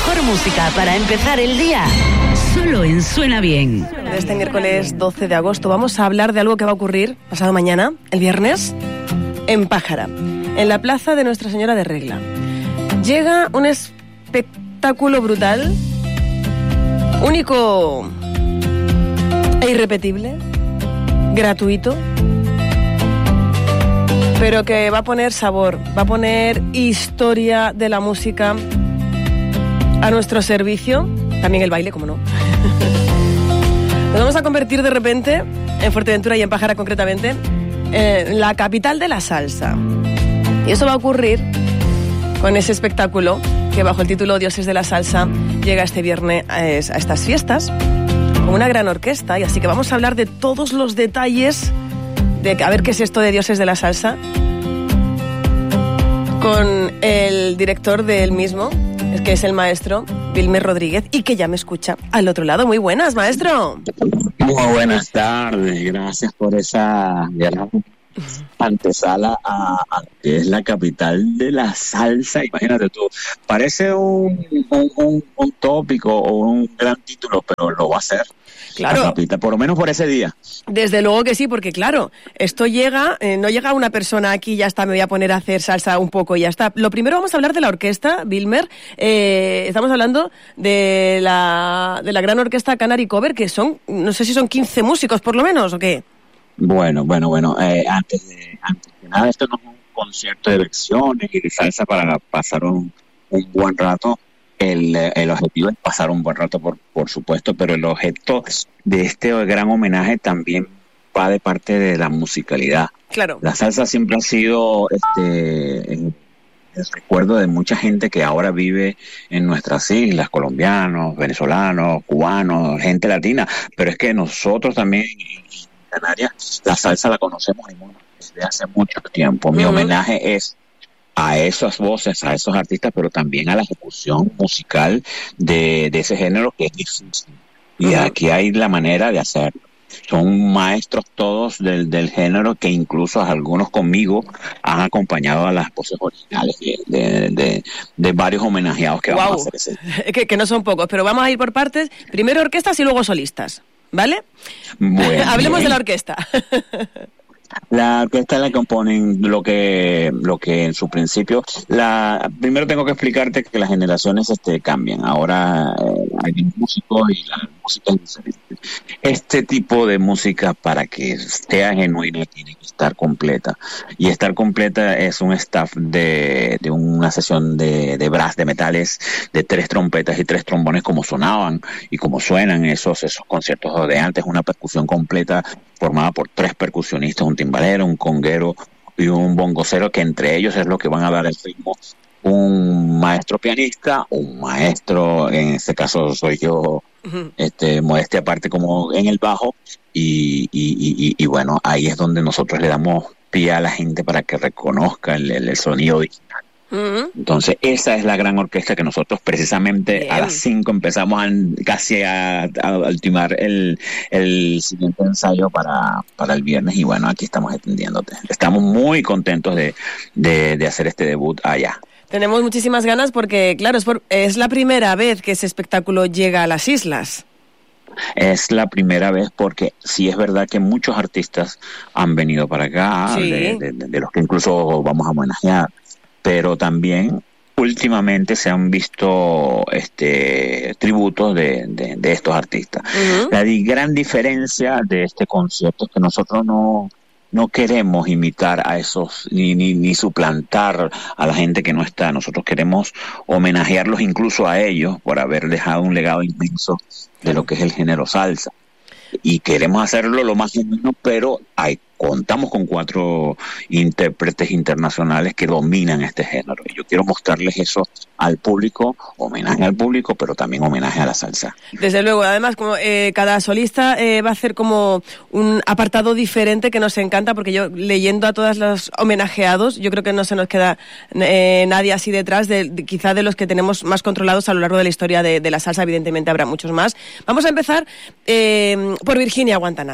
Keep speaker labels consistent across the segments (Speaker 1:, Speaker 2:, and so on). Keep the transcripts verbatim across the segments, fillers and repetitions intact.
Speaker 1: mejor música para empezar el día, solo en Suena Bien.
Speaker 2: Este miércoles doce de agosto vamos a hablar de algo que va a ocurrir pasado mañana, el viernes, en Pájara, en la plaza de Nuestra Señora de Regla. Llega un espectáculo brutal, único e irrepetible, gratuito, pero que va a poner sabor, va a poner historia de la música a nuestro servicio, también el baile, como no. Nos vamos a convertir de repente, en Fuerteventura y en Pájara concretamente, en la capital de la salsa. Y eso va a ocurrir con ese espectáculo que bajo el título Dioses de la Salsa llega este viernes a estas fiestas, con una gran orquesta, y así que vamos a hablar de todos los detalles de a ver qué es esto de Dioses de la Salsa, con el director del mismo, es que es el maestro Wilmer Rodríguez, y que ya me escucha al otro lado. Muy buenas, maestro.
Speaker 3: Muy buenas tardes, gracias por esa gran antesala a, a que es la capital de la salsa. Imagínate tú, parece un, un, un, un tópico o un gran título, pero lo va a ser.
Speaker 2: Claro.
Speaker 3: La capital, por lo menos por ese día.
Speaker 2: Desde luego que sí, porque claro, esto llega, eh, no llega una persona aquí, ya está, me voy a poner a hacer salsa un poco y ya está. Lo primero vamos a hablar de la orquesta, Wilmer. Eh, estamos hablando de la, de la gran orquesta Canary Cover, que son, no sé si son quince músicos por lo menos, ¿o qué?
Speaker 3: Bueno, bueno, bueno, eh, antes, de, antes de nada, esto no es un concierto de lecciones y de salsa para pasar un, un buen rato. El, el objetivo es pasar un buen rato, por, por supuesto, pero el objeto de este gran homenaje también va de parte de la musicalidad.
Speaker 2: Claro.
Speaker 3: La salsa siempre ha sido este el recuerdo de mucha gente que ahora vive en nuestras islas, colombianos, venezolanos, cubanos, gente latina, pero es que nosotros también en Canarias la salsa la conocemos desde hace mucho tiempo. Mi uh-huh. homenaje es a esas voces, a esos artistas, pero también a la ejecución musical de, de ese género que es difícil. Y uh-huh. aquí hay la manera de hacerlo. Son maestros todos del, del género que incluso algunos conmigo han acompañado a las voces originales de, de, de, de varios homenajeados que wow. vamos a hacer ese.
Speaker 2: Que, que no son pocos, pero vamos a ir por partes. Primero orquestas y luego solistas, ¿vale?
Speaker 3: Bueno,
Speaker 2: hablemos
Speaker 3: bien.
Speaker 2: de la orquesta.
Speaker 3: La orquesta la componen lo que lo que en su principio la primero tengo que explicarte que las generaciones este cambian. Ahora eh, hay músicos y la música es diferente. Este tipo de música, para que sea genuina, tiene que estar completa, y estar completa es un staff de, de una sesión de, de brass, de metales, de tres trompetas y tres trombones, como sonaban y como suenan esos esos conciertos de antes, una percusión completa formada por tres percusionistas, un timbalero, un conguero y un bongocero, que entre ellos es lo que van a dar el ritmo. Un maestro pianista, un maestro, en este caso soy yo, uh-huh. este modestia aparte, como en el bajo, y, y, y, y bueno, ahí es donde nosotros le damos pie a la gente para que reconozca el, el, el sonido original. Uh-huh. Entonces esa es la gran orquesta que nosotros precisamente Bien. a las cinco empezamos a, casi a, a ultimar el, el siguiente ensayo para, para el viernes, y bueno, aquí estamos atendiéndote. Estamos muy contentos de, de, de hacer este debut allá.
Speaker 2: Tenemos muchísimas ganas porque, claro, es, por, es la primera vez que ese espectáculo llega a las islas.
Speaker 3: Es la primera vez, porque sí es verdad que muchos artistas han venido para acá, sí. de, de, de los que incluso vamos a homenajear, pero también últimamente se han visto este tributos de, de, de estos artistas. Uh-huh. La di- gran diferencia de este concierto es que nosotros no, no queremos imitar a esos, ni, ni, ni suplantar a la gente que no está. Nosotros queremos homenajearlos incluso a ellos por haber dejado un legado inmenso de lo que es el género salsa. Y queremos hacerlo lo más genuino, pero hay, contamos con cuatro intérpretes internacionales que dominan este género. Y yo quiero mostrarles eso al público, homenaje al público, pero también homenaje a la salsa.
Speaker 2: Desde luego, además, como eh, cada solista eh, va a hacer como un apartado diferente que nos encanta, porque yo, leyendo a todos los homenajeados, yo creo que no se nos queda eh, nadie así detrás, de, de, quizá de los que tenemos más controlados a lo largo de la historia de, de la salsa. Evidentemente habrá muchos más. Vamos a empezar eh, por Virginia Guantanamera.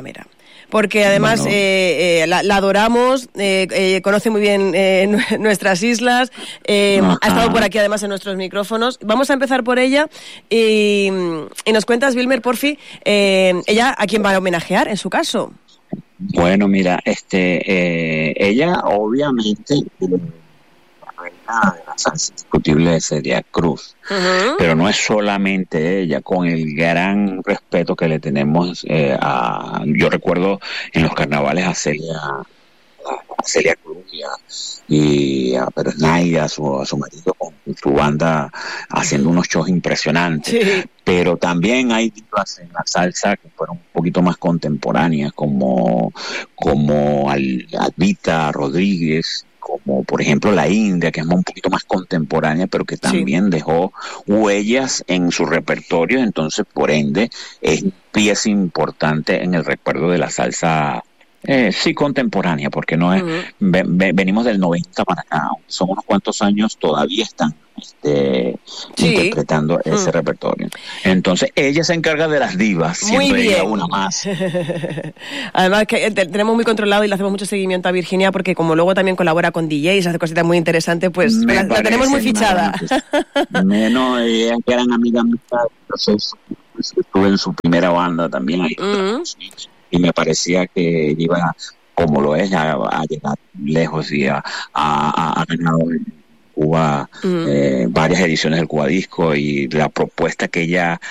Speaker 2: porque además
Speaker 3: Bueno.
Speaker 2: eh, eh, la, la adoramos, eh, eh, conoce muy bien eh, nuestras islas, eh, ha estado por aquí además en nuestros micrófonos. Vamos a empezar por ella y, y nos cuentas, Vilmer, porfi, eh, ella a quién va a homenajear en su caso.
Speaker 3: Bueno, mira, este, eh, ella obviamente la reina de la salsa indiscutible sería Cruz,
Speaker 2: Uh-huh.
Speaker 3: pero no es solamente ella, con el gran respeto que le tenemos eh, a, yo recuerdo en los carnavales a Celia, a Celia Cruz y a, y a Pedro Snaida, a su, a su marido con su banda haciendo unos shows impresionantes.
Speaker 2: Sí.
Speaker 3: Pero también hay divas en la salsa que fueron un poquito más contemporáneas, como, como Al, Albita Rodríguez, como por ejemplo la India, que es un poquito más contemporánea, pero que también sí. dejó huellas en su repertorio, entonces por ende es pieza importante en el recuerdo de la salsa. Eh, sí, contemporánea, porque no es, uh-huh. ve, ve, venimos del noventa para acá, son unos cuantos años, todavía están este, sí. interpretando uh-huh. ese repertorio. Entonces, ella se encarga de las divas, siempre
Speaker 2: muy bien.
Speaker 3: Una más.
Speaker 2: Además, que te, tenemos muy controlado y le hacemos mucho seguimiento a Virginia, porque como luego también colabora con D Js, hace cositas muy interesantes, pues la, la tenemos muy fichada.
Speaker 3: Menos, ellas que eran amigas mías, entonces estuve en su primera banda también ahí. Uh-huh. Y me parecía que iba, como lo es, a, a llegar lejos y a, a, a ganar en Cuba mm. eh, varias ediciones del Cuba Disco, y la propuesta que ella